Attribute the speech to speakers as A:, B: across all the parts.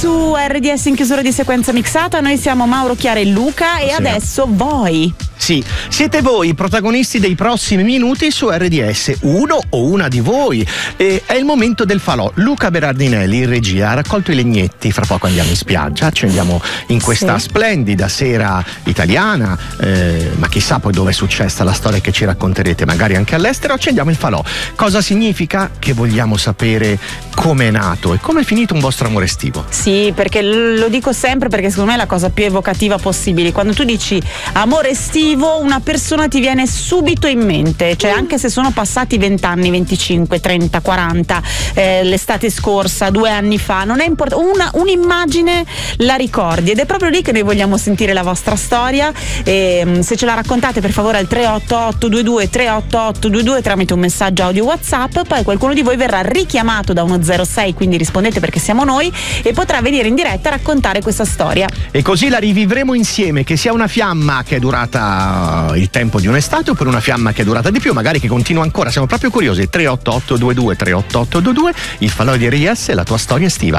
A: su RDS in chiusura di sequenza mixata. Noi siamo Mauro, Chiara e Luca e adesso voi.
B: Sì, siete voi i protagonisti dei prossimi minuti su RDS. Uno o una di voi. È il momento del falò. Luca Berardinelli in regia ha raccolto i legnetti. Fra poco andiamo in spiaggia, ci andiamo in questa splendida sera italiana, ma chissà poi dove è successa la storia che ci racconterete, magari anche all'estero. Ci andiamo in falò. Cosa significa? Che vogliamo sapere come è nato e come è finito un vostro amore estivo.
A: Sì, perché lo dico sempre, perché secondo me è la cosa più evocativa possibile. Quando tu dici amore estivo, una persona ti viene subito in mente, cioè anche se sono passati 20 anni, 25, 30, 40, l'estate scorsa, 2 anni fa, non è importante, un'immagine la ricordi, ed è proprio lì che noi vogliamo sentire la vostra storia. Se ce la raccontate, per favore, al 38822 38822 tramite un messaggio audio WhatsApp, poi qualcuno di voi verrà richiamato da uno 06, quindi rispondete perché siamo noi, e potrà venire in diretta a raccontare questa storia.
B: E così la rivivremo insieme, che sia una fiamma che è durata il tempo di un'estate oppure una fiamma che è durata di più, magari che continua ancora. Siamo proprio curiosi. 38822 38822, il falò di RDS, la tua storia estiva.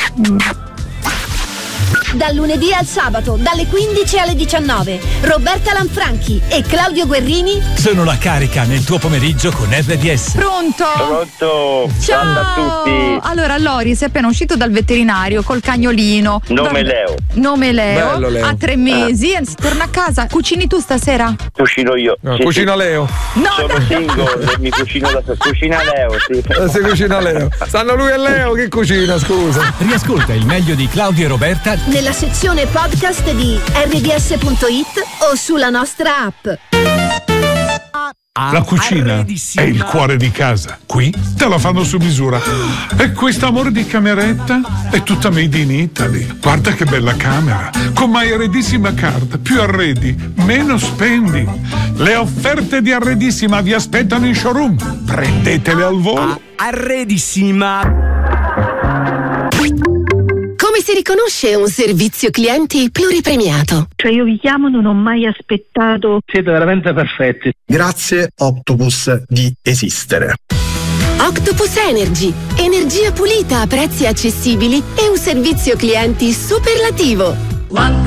C: Dal lunedì al sabato, dalle 15 alle 19, Roberta Lanfranchi e Claudio Guerrini
D: sono la carica nel tuo pomeriggio con RDS.
E: Pronto?
F: Pronto?
E: Ciao
F: a tutti.
E: Allora, Loris è appena uscito dal veterinario col cagnolino.
F: Nome Leo.
E: Nome Leo.
G: Bello, Leo.
E: Ha 3 mesi, si torna a casa. Cucini tu stasera?
F: Cucino io.
G: No,
F: Sì,
G: cucina
F: sì.
G: Leo.
E: No,
F: Sono single e mi cucino da solo. Cucina Leo, sì.
G: Si cucina Leo. Stanno lui e Leo che cucina, scusa.
D: Riascolta il meglio di Claudio e Roberta
C: nella sezione podcast di rds.it o sulla nostra app.
H: La cucina è il cuore di casa. Qui te la fanno su misura. E questo amore di cameretta è tutta made in Italy. Guarda che bella camera. Con My Arredissima Card. Più arredi, meno spendi. Le offerte di Arredissima vi aspettano in showroom. Prendetele al volo.
D: Arredissima.
C: Come si riconosce un servizio clienti pluripremiato?
I: Cioè io vi chiamo, non ho mai aspettato.
J: Siete veramente perfetti.
K: Grazie Octopus di esistere.
C: Octopus Energy, energia pulita a prezzi accessibili e un servizio clienti superlativo.